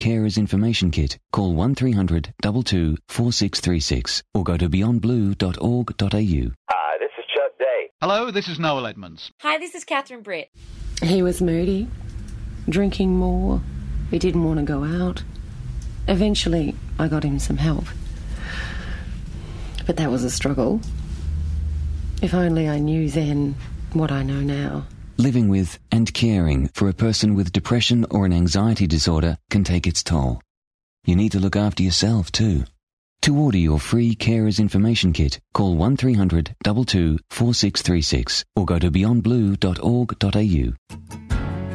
Carers Information Kit, call 1300 22 4636 or go to beyondblue.org.au. Hi, this is Chuck Day. Hello, this is Noel Edmonds. Hi, this is Catherine Britt. He was moody, drinking more. He didn't want to go out. Eventually, I got him some help. But that was a struggle. If only I knew then what I know now. Living with and caring for a person with depression or an anxiety disorder can take its toll. You need to look after yourself too. To order your free Carers Information Kit, call 1300 22 4636 or go to beyondblue.org.au.